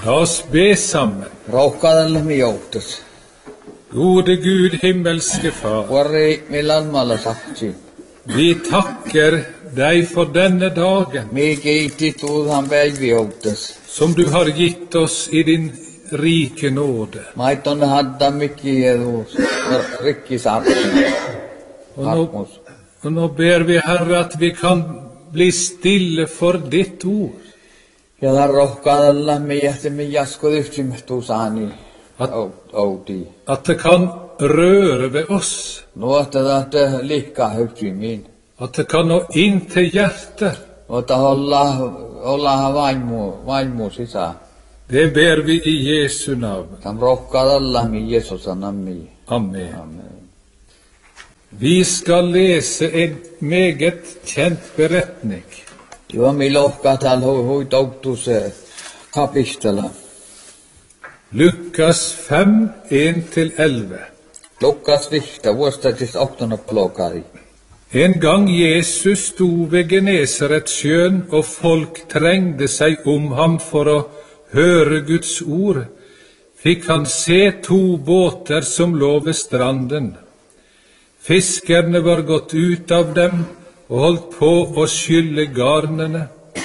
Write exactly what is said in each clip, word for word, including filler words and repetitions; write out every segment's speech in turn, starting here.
La oss be sammen. Rohkaadelle me joutus. Gode Gud, himmelske Far, Varri millan malla sahti. vi takker deg for denne dagen Me kiitti tuuhan päivi joutus. som du har gitt oss i din rike nåde. Maiton hadda mikki edus. Rikki saatti. Og nå, og nå ber vi, Herre, at vi kan bli stille for ditt ord. Ja la rohkaadella me jähti me jaskodiftimehtu saani. At, Outi. at det kan røre ved oss. Nuotta tahte liikkaa hypsimiin. At det kan nå inn til hjertet. Ota olla olla vaimmu vaimmu sisä. Det ber vi i Jesu navn. Tam rohkaadella me Jeesusa nammi. Amen. Amen. Vi skal lese en meget kjent beretning. Joo me lohkaatal hui hui toutus kapistella. Lukas fem, en til elleve. Lukas vihta vuostatis åttona plokari. En gang Jesus sto ved Genesaretsjøen, og folk trengte seg om ham for å høre Guds ord, fikk han se to båter som lå ved stranden. Fiskerne var gått ut av dem og holdt på å skylle garnene.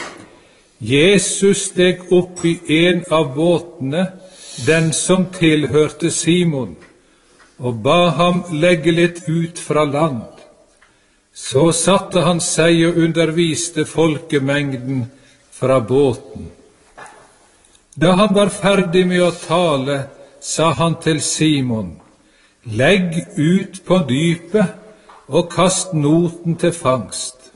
Jesus steg opp i en av båtene, den som tilhørte Simon, og ba ham legge litt ut fra land. Så satte han seg og underviste folkemengden fra båten. Da han var ferdig med å tale, sa han til Simon, legg ut på dypet og kast noten til fangst.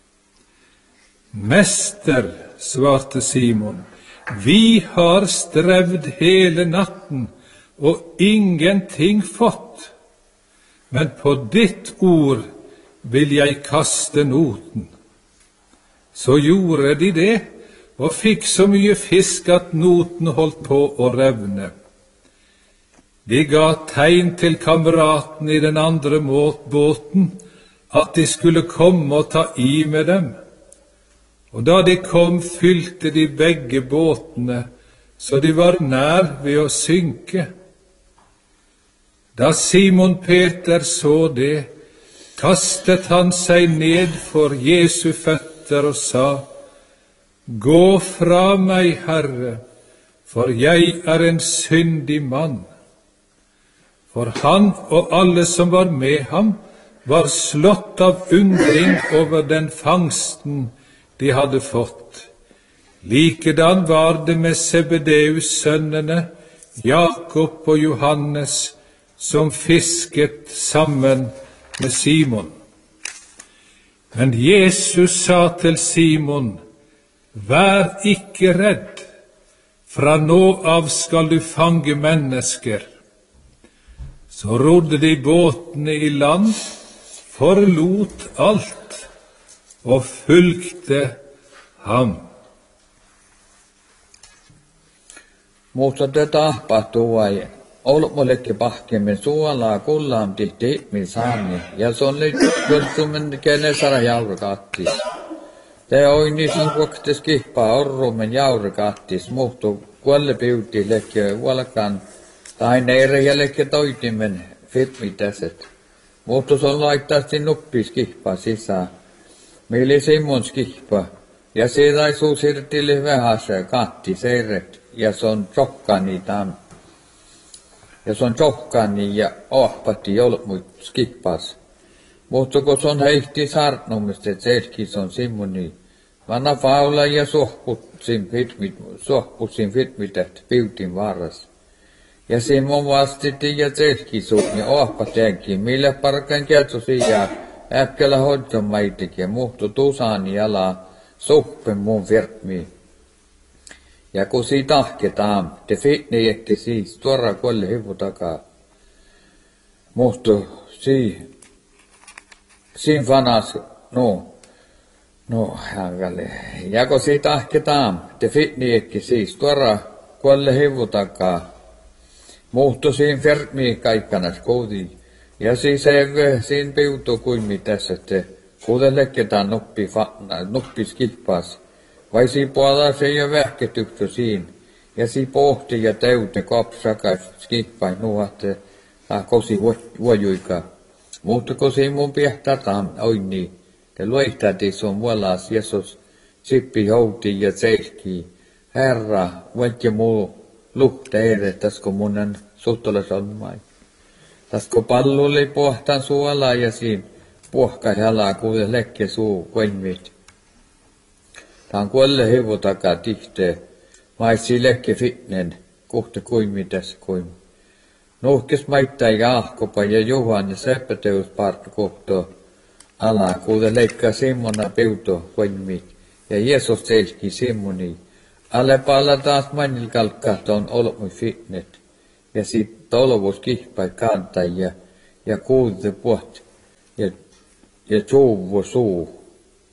Mester, svarte Simon, vi har strevd hele natten og ingenting fått, men på ditt ord vil jeg kaste noten. Så gjorde de det, og fikk så mye fisk at noten holdt på å revne. De ga tegn til kameratene i den andre båten at de skulle komme og ta i med dem. Og da de kom, fylte de begge båtene, så de var nær ved å synke. Da Simon Peter så det, kastet han seg ned for Jesu føtter og sa, gå fra meg, Herre, for jeg er en syndig mann. For han og alle som var med ham, var slått av undring over den fangsten de hadde fått. Likedan var det med Sebedeus sønnene, Jakob og Johannes, som fisket sammen med Simon. Men Jesus sa til Simon, vær ikke redd, fra nå av skal du fange mennesker. Så rodde de båtene i land, forlot alt og fulgte ham. Mutta tätä tapahtuu ei ollut mullekin pahkemin suolaa kullaan tihti min saani. Ja se on nyt joltumen kenesara jaurikattis. Te oi niin sun vuoktes kihpaa orrumen jaurikattis. Muhtu kuolle piuti lekke vuolakaan. Tai neire ja lekke toitimen fitmitäset. Muhtu se on laittaasti nuppis kihpaa sisään. Meili Simons kihpaa. Ja siitä ei suu sirtille vähässä katti seiret. Ja se on tjokkani tam. Ja se on tjokkani ja ahpatti jolmuit skippas. Mutta kun se on heihti sartnumista, että selki se on Simoni. Vanna faula ja sohputsin fitmit, sohputsin fitmität piutin varas. Ja Simon vastiti ja selki suun ja ahpateenkin, millä parkan kieltosi ja äkkällä hodjon maitikin. Muhtu tusani jala suppen mun firtmiin. Ja kun siitä tahketaan, te fitni jätti siis tuoda kuolle hivu takaa. Muhtu si, siin fanas, no, no, hankalle. Ja kun siitä tahketaan, te fitni jätti siis tuoda kuolle hivu takaa. Muhtu siin fermi kaikkanas koodi. Ja siis ei siin piutu kuin mitäs, että kuten lekketaan nuppi, nuppi skippas. Vai siinä puolella se ei ole vähketyksä siinä. Ja si pohti ja täyte kopsakas skippai nuotte ta kosi vuojuika. Mutta kosi mun piehtataan oini. Te luihtati sun muolas Jeesus sippi houti ja seiski. Herra, voit ja muu luhteere, tasko munnen suhtolas on mai. Tasko pallu oli pohtan suolaa ja siin puhkai halaa kuule lekke suu koinmit. Tää on kuolle hevo takaa tihtee. Maitsi lekke fitnen, kuhte kuimitäs kuimu. Nuhkes maittai Jaakkopa ja Juhan ja Seppäteus partu kohto. Ala kuule leikkaa Simona peuto koinmit. Ja Jeesus selki Simoni. Alle pala taas manil kalkkaat on olmui fitnet. Ja sit tolvus kihpai kantaa ja, ja kuulte puht. Ja, ja tuuvu suu.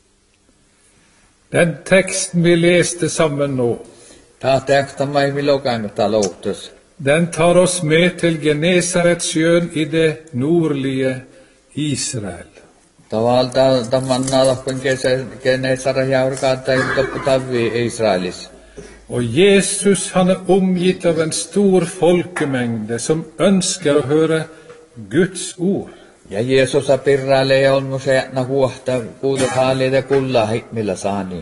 Den teksten vi leste sammen nå, Tää teksta mai vi lukannut aloitus. den tar oss med til Genesaretsjøen i det nordlige Israel. Tavalta tamanna lohkon Genesara jaurkaata ei loppu tavi Israelis. Og Jesus han er omgitt av en stor folkemengde som ønsker å høre Guds ord. Ja Jeesus pirrailee on museetna huohta kuudehaaleita kulla hitmillä saani.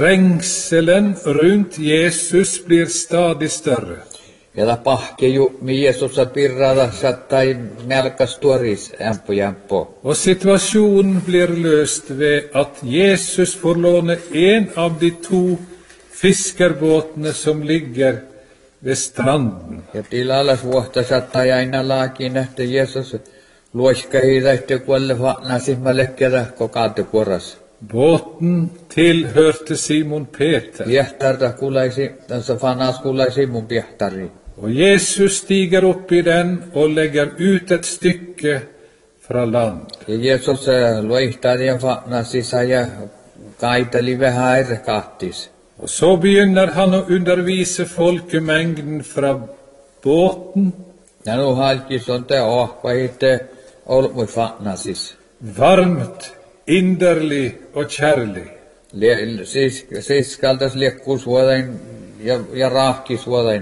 Trengselen rundt Jesus blir stadig større. Ja ta pahke jummi Jeesus pirrada sattai melkas tuoris ämpo jämpo. Og situasjonen blir løst ved at Jesus får låne en av de to fiskerbåtene som ligger ved stranden. Ja tilalas vuotta sattai aina laakin, että Jeesus luoskahi tähti kuolle vaatna simmalekkerä kokaate kuoras. Båten tilhørte Simon Peter. Piehtarta kuulaisi, tässä fanas kuulaisi mun piehtari. Og Jesus stiger opp i den og legger ut et stykke fra land. Ja Jeesus luohtari ja vaatna sisä ja kaiteli vähän erkahtis. Og så begynner han å undervise folkemengden fra båten, Ja nu halkis on te ohpa itte olmui vaatnasis. varmt, inderlig og kjærlig. Siis, siskaltas liekkuusvuodain ja, ja rahkisvuodain.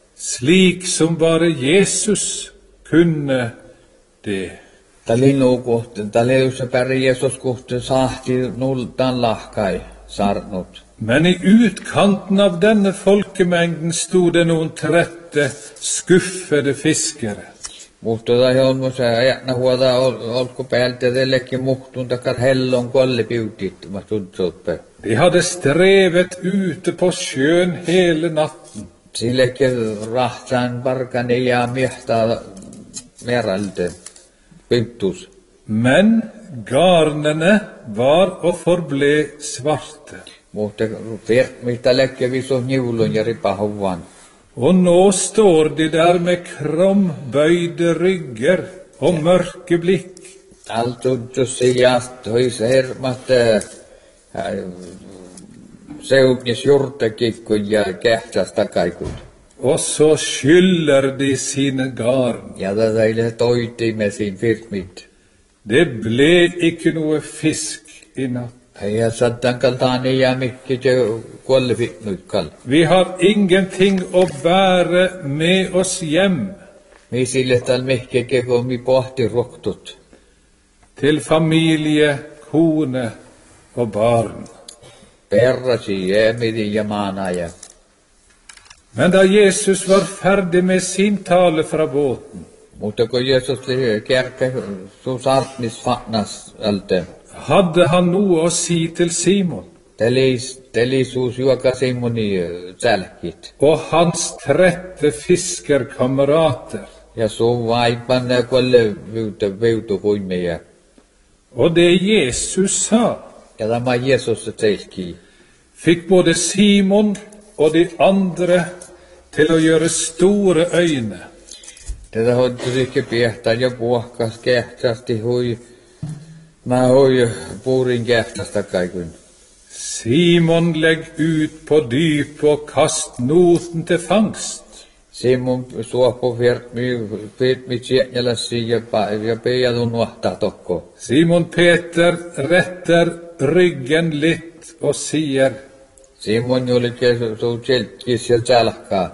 Slik som bare Jesus kunne det. Talinu kohti, taliussa päri Jeesus kohti sahti nultan lahkai sarnut. Men i utkanten av denne folkemengden sto det noen trette, skuffede fiskere. Mutta tai on musa ajatna huoda olko päältä teillekin muhtun takar hellon kolle piutit ma tudsoppe. De hadde strevet ute på sjøen hele natten. Sillekin rahtaan parkane ja miehtaa meralte piutus. Men garnene var og forble svarte. Mutta firmistä lekke viso njulun ja ripahovan. Og nå står de der med krombøyde rygger og mørke blikk. Altudus sijast hois hermat seuknis jurtekikku ja kähtsas takaikut. Og så skyller de sine garn. Ja tätä ile toiti med sin firmit. Det ble ikke noe fisk i natt. Ja sattan kaltaani ja mikki jo kuolle fitnuikkal. Vi har ingenting å bære med oss hjem Mi sille tal mikki keko mi pohti roktut. til familie, kone og barn. Perrasi jäämidi ja maanaja. Men da Jesus var ferdig med sin tale fra båten, Mutta kun Jeesus kärkä su sartnis fatnas alte. hadde han noe å si til Simon Telis, telisuus juoka Simoni sälkit. og hans trette fiskerkamerater. Ja su vaipan kuolle viuta viutu kuimeja. Og det Jesus sa, Ja tämä Jeesus selki. fikk både Simon og de andre til å gjøre store øyne. Tätä hoitus ikke piehtaa ja puhkas kähtsästi hui. Mä hui puurin kähtsästä kaikun. Simon, legg ut på dypet og kast noten til fangst. Simon suopo firmi sienjäläsi ja ja peijatun nuahtaa tokko. Simon Peter retter ryggen litt og sier, Simon julike så kjelkis ja tjälkaa.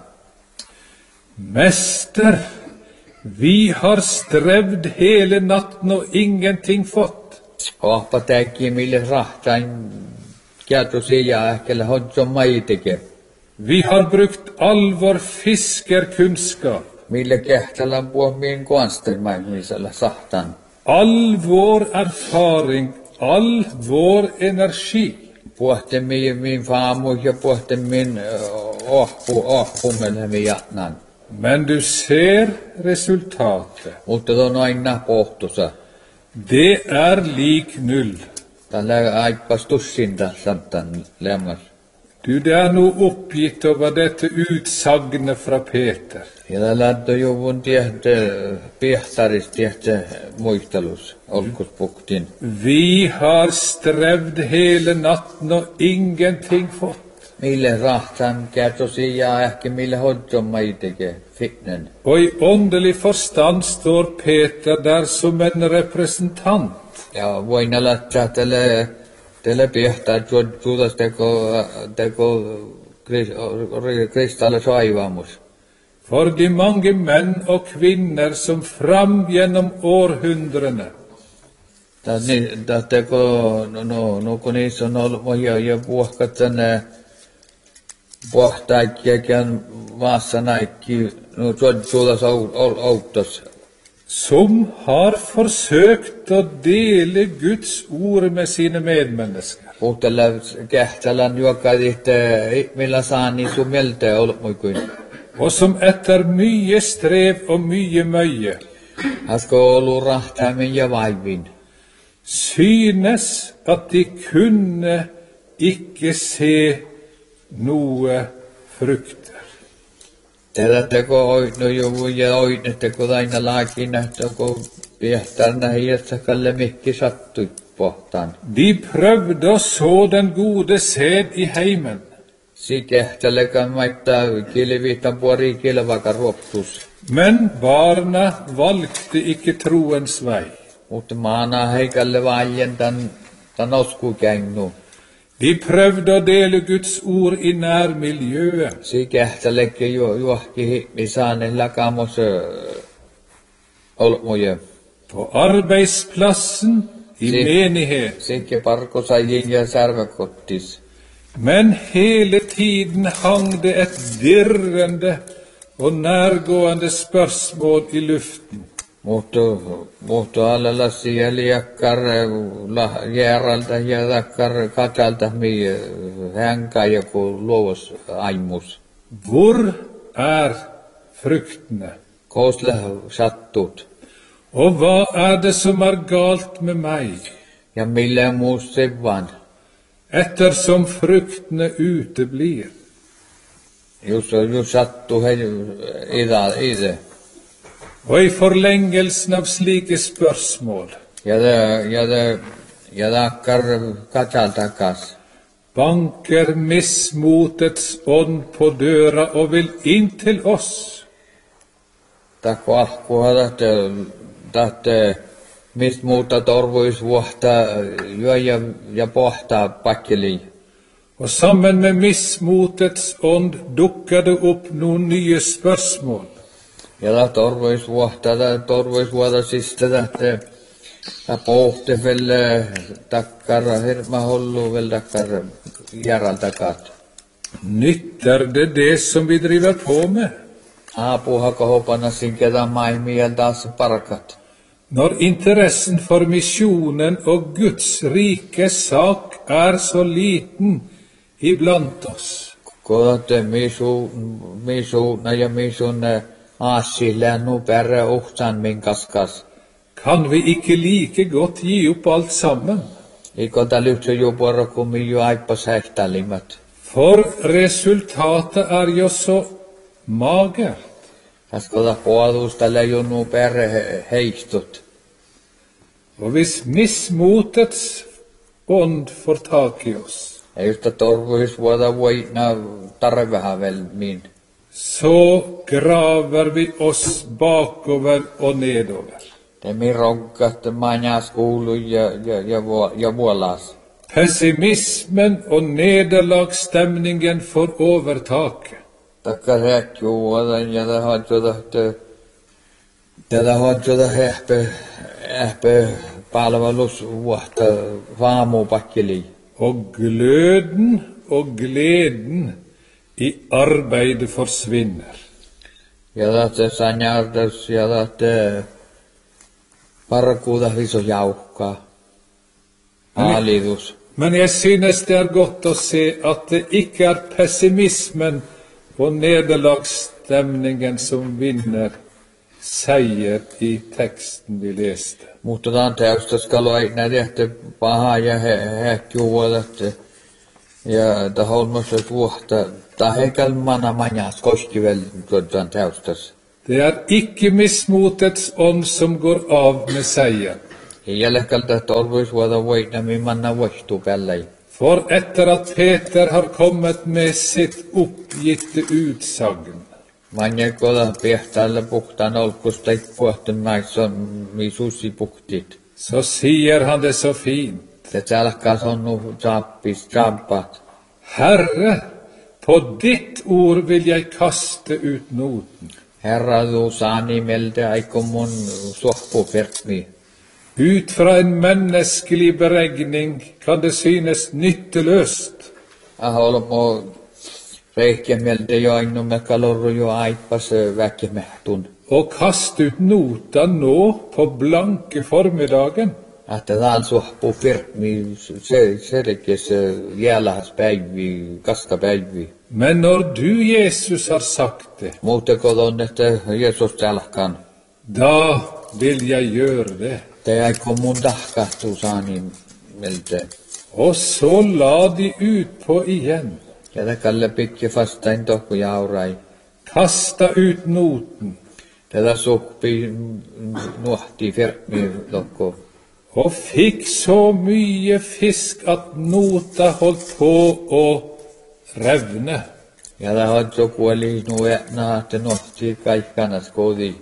Mester, vi har strevd hele natten og ingenting fått. Ahpa teki mille rahtain kjätu sija ähkele hodjon maitike. Vi har brukt all vår fiskerkunnskap, Mille kehtälän puo min kuanstelmaimisella sahtan. all vår erfaring, all vår energi. Puhte min, min faamu ja puhte min ahpu, ahpumelle mi jatnan. Men du ser resultatet. Mutta on aina pohtusa. Det er lik null. Tällä aipas tussinta samtan lämmas. Du, det er noe oppgitt over dette utsagnet fra Peter. Ja tällä juvun tiehte pehtaris tiehte muistelus olkuspuktin. Vi har strevd hele natten og ingenting fått. Mille rahtan käätosi ja ehkä mille hodjon maitike fitnen. Og i åndelig forstand står Peter der som en representant. Ja voin alattaa tälle tälle pehtar juudas teko teko kristalle saivamus. For de mange menn og kvinner som fram gjennom århundrene Da teko no no no kun niissä on ollut monia ja puhkat tänne puhtaakiakin vaasanaikki no juudas autos. som har forsøkt å dele Guds ord med sine medmennesker. Puhtalla kehtälän juokkaaditte millä saani sumelte ollut muikuin. Og som etter mye strev og mye møye Hasko ollut rahtaamin ja vaivin. synes at de kunne ikke se noe frukter. Tällä teko oitno juvu ja oitno teko aina laakina teko pehtarna hiessä kalle mikki sattui pohtaan. De prøvde å så den gode sæd i heimen, Si kehtälekään maittaa kilvitan puori kilvaka ruoptus. men barna valgte ikke troens vei. Mutta maana heikalle valjen tan tan osku käinnu. De prøvde å dele Guds ord i nærmiljøet, Si kehtälekki jo juohki misaane lakamos olmuja. på arbeidsplassen, i Si- menighet. Sikke parkosajin ja särväkottis. Men hele tiden hang det et dirrende og nærgående spørsmål i luften. Mutta mutta alla lassi ja liakkar la järalta ja dakkar katalta mi hänkä joku luovus aimus. Hvor er fruktene? Koosle sattut. Og hva er det som er galt med meg, Ja millä muus sevan. ettersom fruktene uteblir? Jos jos sattu he ida ide. Og i forlengelsen av slike spørsmål Ja det ja det ja dakkar katalta kas. banker mismotets ånd på døra og vil inn til oss. Takko alku hadatte tahte mist muuta torvuis vuotta jo ja ja pohtaa pakkeli. Og sammen med mismotets ånd dukker det opp noen nye spørsmål. Ja da torvuis vuotta da torvuis vuotta sista tahte ta pohte vel takkar hirma hollu vel takkar järalta kat. Nytter det det som vi driver på med? Apuha kohopana sinkeda maimiel taas parakat. Når interessen for misjonen og Guds rikes sak er så liten iblant oss, Kodatte misu misu na ja misun aasille nu perre uhtan min kaskas. kan vi ikke like godt gi opp alt sammen. Ikota lyhtsä jo porra kun mi jo aippas hehtalimat. For resultatet er jo så magert. Haskoda puolusta jo nu perre heistut. Og hvis mismotets ånd får tak i oss, Eistä torvuis vuoda voina tarveha vel min. så graver vi oss bakover og nedover. Te mi roggat manjas kuulu ja ja ja vuo ja vuolas. Pessimismen och nederlagsstämningen får overtaket. Takkaret juodan ja tahat jodahte. Tätä hat joda häppä häppä palvelus vuotta vaamupakkeli. Og gløden og gleden i arbeidet forsvinner. Ja tahte sanjardas ja tahte parkuuda viso jaukkaa. Alitus. Men jeg synes det er godt å se at det ikke er pessimismen og nederlagsstemningen som vinner seier i teksten vi leste. Mutta tämän teosta loina tehty paha ja häkkiuodat ja taholmaset vuotta tahekalmana manjas koskivel tämän teostas. Det er ikke mismotets ånd som går av med seier. Jälkeltä torvis vuoda voina mi manna voistu päälle. For etter at Peter har kommet med sitt oppgitte utsagn, Manje koda pehtällä puhtaan olkusta puhtun naisen mi susi puhtit. så sier han det så fint. Se tälkas on nu chappis champat. Herre, på ditt ord vil jeg kaste ut noten. Herra du sani melde aikommun sohpu fermi. Ut fra en menneskelig beregning kan det synes nytteløst. Aholmo reikke melde jo ainu me kalorru jo aipas väkemehtun. Og kaste ut nota nå på blanke formiddagen. Että täällä sohpu fermi se selkes jällähäs päivi, kaskapäivi. Men når du, Jesus, har sagt det, Muuteko on, että Jeesus tälkan. da vil jeg gjøre det. Te aiko mun tahkahtuu saani melte. Og så la de ut på igjen. Ja te kalle pikki fastain tohku jaurai. Kasta ut noten. Tätä soppi nuhti fermi lokko. Og fikk så mye fisk at nota holdt på å revne. Ja te hadso kuoli nuetna, että nuhti kaikkanas kodi.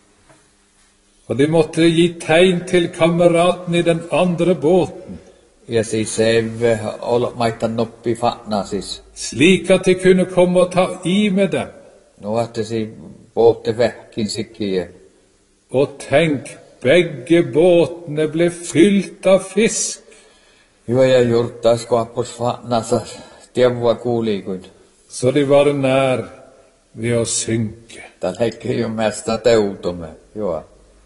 Og de måtte gi tegn til kameraten i den andre båten, Ja siis se olmaita noppi fatnasis. slik at de kunne komme og ta i med dem. No että si båte vähkin sikkiä. Og tenk, begge båtene ble fylt av fisk. Joo ja jurttais kuappus fatnasas. Tievua kuulikuin. Så de var nær ved å synke. Tän heikki jo mesta teutumme. Joo.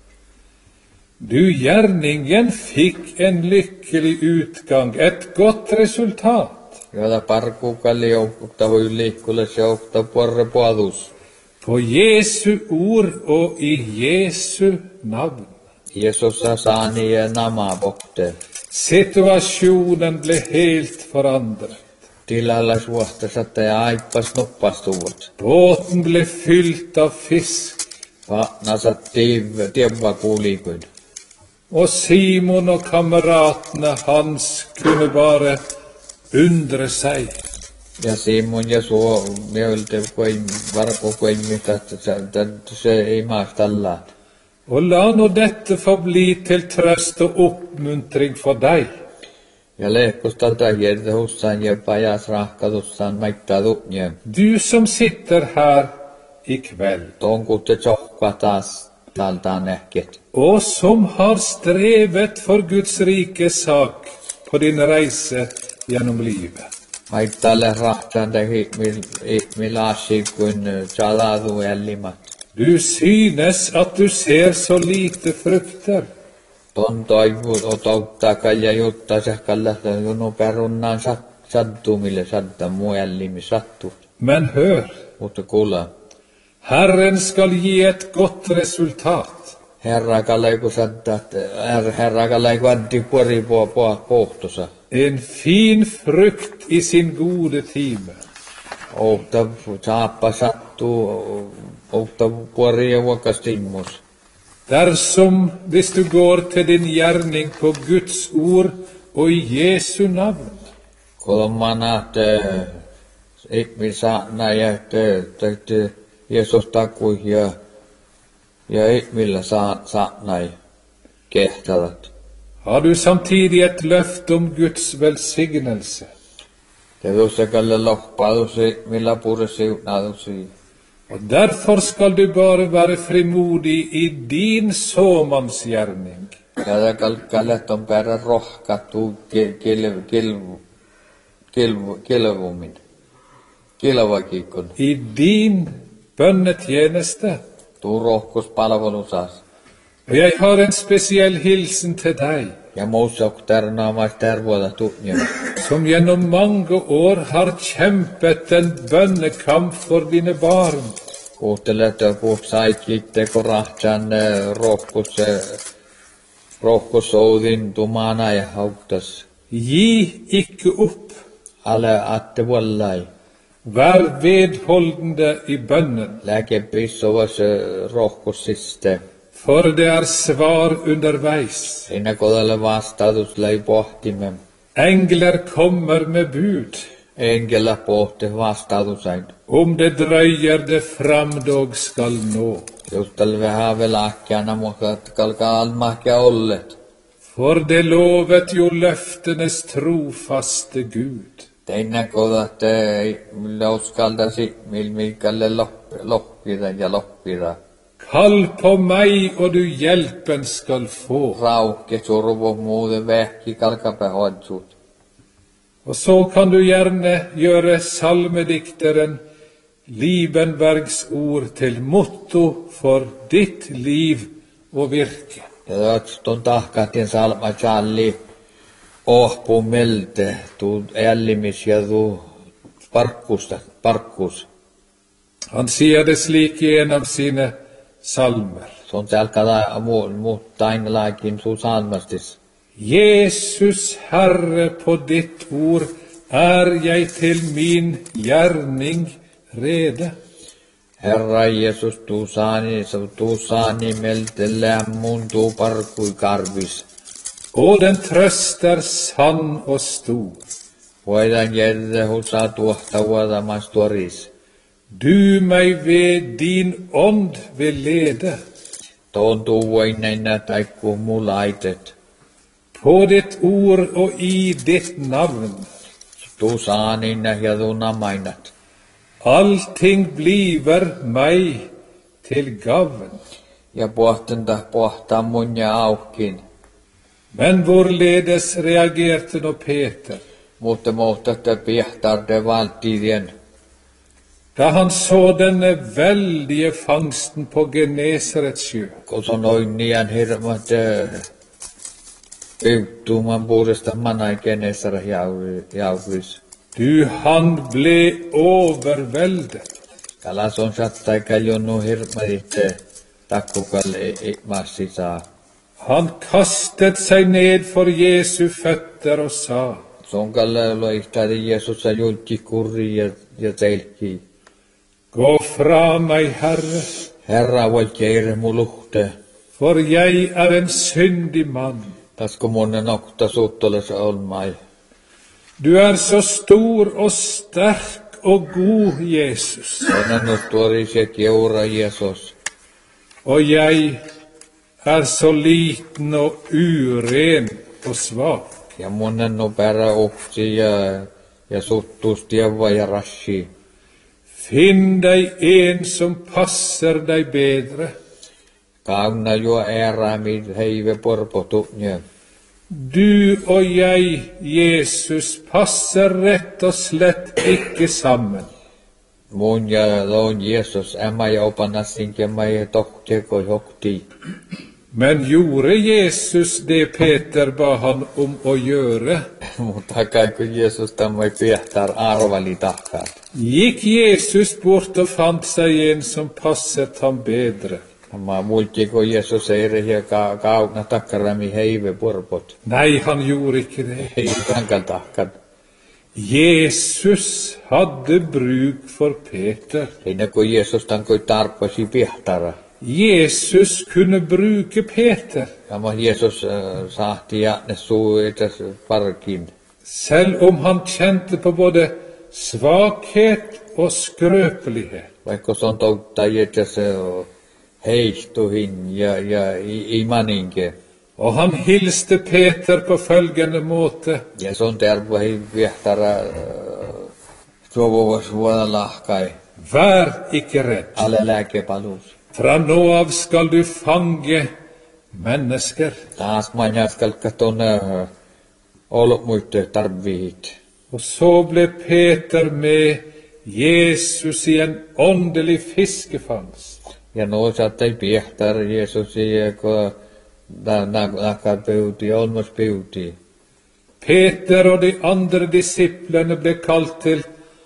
Du, gjerningen fikk en lykkelig utgang, et godt resultat. Joita parkuukalli joukkuutta voi liikkulle se joukta porre puolus. På Jesu ord og i Jesu navn. Jeesus saani ja nama bokte. Situasjonen ble helt forandret. Tilalla suosta satte ja aippas nuppastuvat. Båten ble fylt av fisk, Fatnasat tievua kuulikuin. og Simon og kameratene hans kunne bare undre seg. Ja Simon ja suo mielte kuin varko kuin mitä se ei maastalla. Og la nå dette få bli til trøst og oppmuntring for deg. Ja lehkusta tajerde hussan ja pajas rahkatussan maittadutnje. Du som sitter her i kveld, Tonkutte tjohka taas taltaan ehket. og som har strevet for Guds rike sak på din reise gjennom livet. Maittalle rahtan te hiikmil hiikmil aasi kuin saladu ellimat. Du synes at du ser så lite frukter. Ton toivu otouttaa kalja jutta sehkallasta junu perunnan sat, sattumille satta muu ellimi sattu. Men hør, Mutta kuulla. Herren skal gi et godt resultat. Herra kalleiku sattat, her, herra kalleiku antti kuori puo puo pohtosa. En fin frukt i sin gode time. Oukta saappa sattuu, oukta kuori ja vuokastimmus. Dersom, hvis du går til din gjerning på Guds ord og i Jesu navn, Kolmana, että ihminen saatna ja että Jeesus takui ja ja ihmillä saa saatna kehtävät. har du samtidig et løfte om Guds velsignelse. Tedussa kalle loppadusi, millä pursiunadusi. Og derfor skal du bare være frimodig i din såmannsgjerning. Kada kalkallet on perä rohkattu kilvu, kilvu, kilvu, kilvumin. Kilvakikon. I din bønnetjeneste. Tuu rohkus palvelusas. Og jeg har en spesiell hilsen til deg, Ja muussauk tärnaamais tervuota tunnia. som gjennom mange år har kjempet en bønnekamp for dine barn. Kuuntelet kun saikitte, kun rahtsan rohkus, rohkus soudin tumana ja hauktas. Gi ikke opp. Ale atte vallai. Vær vedholdende i bønnen, Lääke pissovas rohkus siste. for det er svar underveis. Siinä kodalle vastatus läi pohtimme. Engler kommer med bud. Engellä pohti vastatusain. Om det drøyer, det framdog skal nå. Just tällä vähän velakkiana, mutta kalkaa almahkia ollet. For det lovet jo løftenes trofaste Gud. Teinä kodat millä uskaltasi, milmikalle loppida ja loppida. Kall på meg, og du hjelpen skal få. Rauke survo muuten vähki kalkapä hoitsut. Og så kan du gjerne gjøre salmedikteren Liebenbergs ord til motto for ditt liv og virke. Ja tuon tahkahtin salma challi ohpu melte, tuu ällimis ja tuu parkkusta, parkkus. Han sier det slik i en av sine salmer. Se on tälkää muut aina laakin suu salmastis. Jesus, Herre, på ditt ord er jeg til min gjerning rede. Herra Jeesus, tuu saani, tuu saani melte lämmun tuu parkkui karvis. Og den trøst er sann og stor. Voidaan jädde husaa tuohta vuotamas toris. Du meg ved din ånd vil lede. Tuon tuuainenä taikku mulaitet. På ditt ord og i ditt navn. Tuu saaninä ja tuu namainat. Allting bliver meg til gavn. Ja pohtenta pohtaa mun ja aukin. Men hvorledes reagerte nå Peter, Mutta mohtatte piehtar de valtidien. da han så denne veldige fangsten på Genesarets sjø? Kun se on noin nian hirmat yhtuuman puudesta manaikenessara jauvis. Du, han ble overveldet. Kalas on sattai kaljonnu hirmadit takkukalle massisaa. Han kastet seg ned for Jesu føtter og sa, Sonkalle loihtadi Jeesus ja julki kurri ja, ja telki. gå fra meg, Herre, Herra valkeire muluhte. for jeg er en syndig mann. Tasko monen nokta suuttoles olmai. Du er så stor og sterk og god, Jesus, Onannus tuoriset jeura Jeesus. og jeg er så liten og uren og svak. Ja monen no perä uhti ja, ja suttus tieva ja rashi. Finn deg en som passer deg bedre. Kauna jo äärämid heive porpotunje. Du og jeg, Jesus, passer rett og slett ikke sammen. Mun ja loon Jeesus ämä ja opanassinke mai tohteko hokti. Men gjorde Jesus det Peter ba han om å gjøre? Mutta kaikki Jeesus tämä piehtar arvali tahkaa. Gikk Jesus bort og fant seg en som passet ham bedre? Tämä multiko Jeesus ei rehiä ka, kauna takkarami heive porpot. Nei, han gjorde ikke det. Ei tankal tahkat. Jesus hadde bruk for Peter. Siinä kun Jeesus tankoi tarppasi piehtara. Jesus kunne bruke Peter, Tämä Jeesus äh, sahti ja ne suu etäs parkin. selv om han kjente på både svakhet og skrøpelighet. Vaikka se on toutta etäs heihtuhin ja, ja i, imaninke. Og han hilste Peter på følgende måte. Ja se on tervehi viehtara sovuvas vuodalahkai. Vær ikke redd. Alle lääkepalus. Fra nå av skal du fange mennesker. Taas manjaskal katona ollut muitte tarvihit. Og så ble Peter med Jesus i en åndelig fiskefangst. Ja no saattai piehtar Jeesus ko da nakar peuti olmos peuti. Peter og de andre disiplene ble kalt til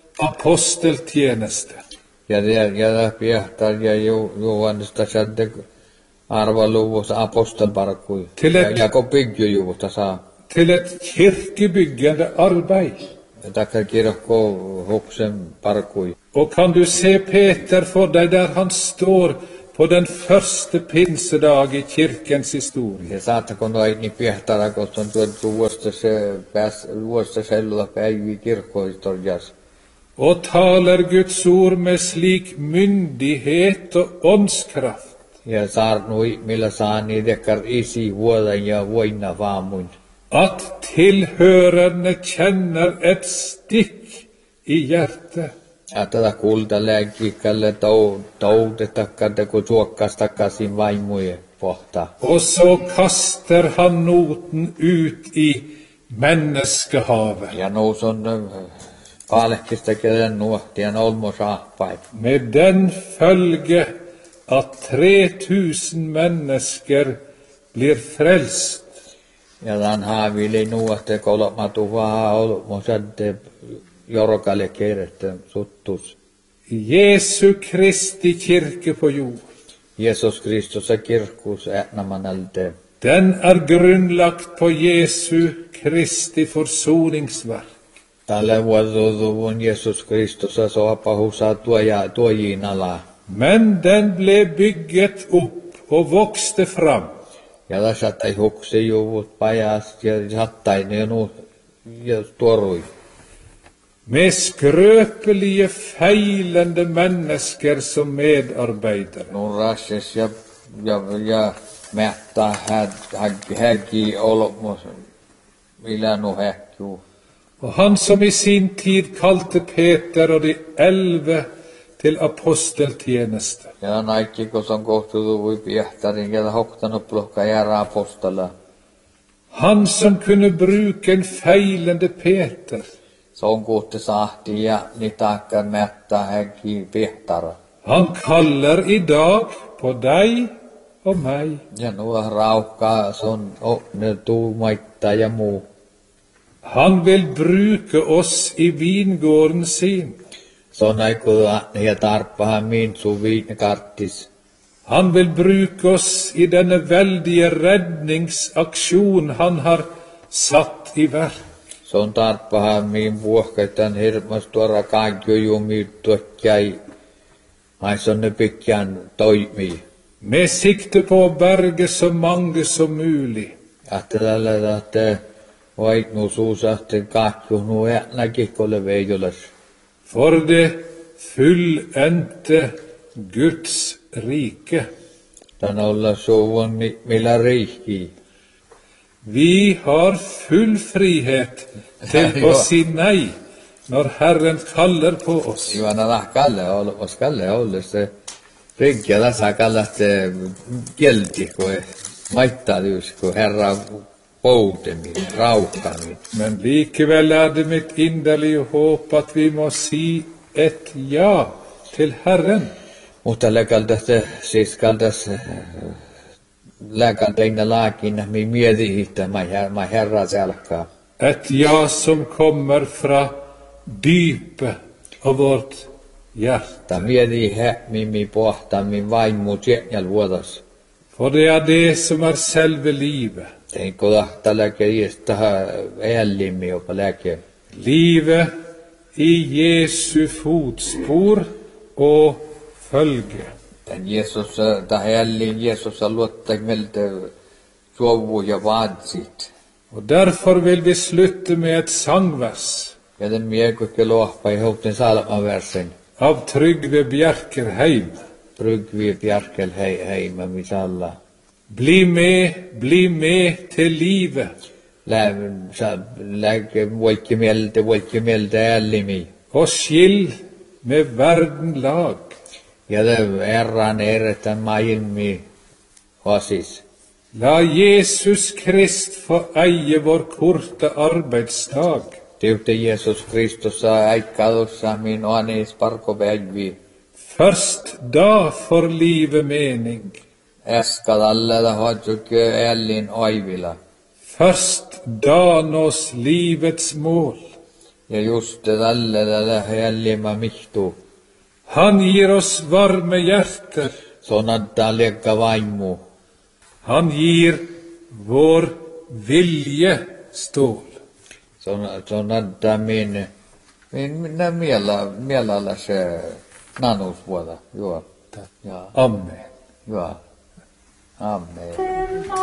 aposteltjeneste. Ja ja ja piehtar ja Johannes sadde arvaluvus apostelparkui. Ja Jakob byggju juvusta saa. Til et kirkebyggende arbeid. Takkar kirkko hoksen parkui. Og kan du se Peter for deg der han står på den første pinsedag i kirkens historie? Ja saattako noin niin piehtara, koska on tuotu vuosta se pääs vuosta sellulla päivi kirkkohistorias. Og taler Guds ord med slik myndighet og åndskraft. Ja saarnui millä saa niidekkar isi vuodan ja voina vaamun. At tilhørerne kjenner et stikk i hjertet. Ja tätä kulta lääkikalle toutetakka kun suokkas takaisin vaimujen pohta. Og så kaster han noten ut i menneskehavet. Ja nous on paalehkista kelen nuohtien olmosaappain. Med den følge at tre tusen mennesker blir frelst. Ja tämän haavili nuohte kolmatu vaan olmosadde jorkalle kerettä suttus. Jesu Kristi kirke på jord. Jesus Kristus er kirkus ätnamanalde. Den er grunnlagt på Jesu Kristi forsoningsverk. Tällä vuodoluvun Jesus Kristus er soapahusa tuoja tuojiin ala. Men den ble bygget opp og vokste fram. Ja tässä tai huksi juvut pajast ja sattai ne nu ja torui. Med skrøpelige, feilende mennesker som medarbeidere. Nu rasses ja ja ja mättä hägi olmos millä nu häkju. Og han som i sin tid kalte Peter og de elleve til aposteltjeneste. Ja naikki kun on kohtuutu voi piehtarin ja hoktanut plokka jäära apostola. Han som kunne bruke en feilende Peter. Se on kohti sahti ja nitakka mättä hägi piehtara. Han kaller i dag på deg og meg. Ja nuo raukkaa son ne tuumaitta ja muu. Han vil bruke oss i vingården sin. Se on aikuda ja tarppahan min su viinekarttis. Han vil bruke oss i denne veldige redningsaksjon han har satt i verk. Se on tarppahan min vuohkaitan hirmas tuora kaikjojumi tuokkjai. Ai se on ne pitkään toimii. Med sikte på å berge så mange som mulig. Ajattelen, että vaiknu suusahti kakju nu äänäkikolle veijolas. For det fullendte Guds rike. Tän olla suvun millä riikki. Vi har full frihet til å si nei når Herren kaller på oss. Ivana lahkalle olmos kalle olles se riikkiä tässä kallatte kieltikko maittadyusko herra poutemin, rauhkamin. Men likevel er det mitt inderlige håp at vi må si et ja til Herren. Mutta läkaltas siis kaltas läkalteina laakin mi mieti että mä herra selkaa. Et ja som kommer fra dypet av vårt hjerte. Ta mieti he mi mi pohta mi vaimu tjenjal vuodas. For det er det som er selve livet. Teikko tahta läke iesta ällimmi jopa läke. Livet i Jesu fotspor og følge. Tän Jesus ta ällin Jesus on luottak meiltä sovu ja vaadsit. Og derfor vil vi slutte med et sangvers Ja den miekukke lohpa i houten salmaversen. av Trygve Bjerkerheim. Brygvi Bjarkel hei heima misalla. Bli med, bli med til livet, lägg voikimieltä, voikimieltä ällimi. og skill med verden lag. Ja Herran erittäin maailmi osis. La Jesus Krist få eie vår korte arbeidsdag. Tyhte Jeesus Kristus aikadussa min oanis parko päivi. Først da får livet mening. Äskad alle da hodjukke ällin oivila. Først da nås livets mål. Ja just alle da ällima mihtu. Han gir oss varme hjerter. Sonadda lekka vaimu. Han gir vår vilje stål. Sonadda min, min, minä miela, mielalla se nanusvuoda. Joo. Ja. Amen. Joo. Amen.